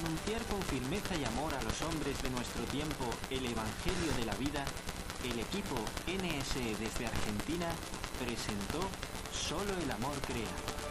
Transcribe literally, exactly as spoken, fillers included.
anunciar con firmeza y amor a los hombres de nuestro tiempo el Evangelio de la vida, el equipo N S E desde Argentina presentó Solo el amor crea.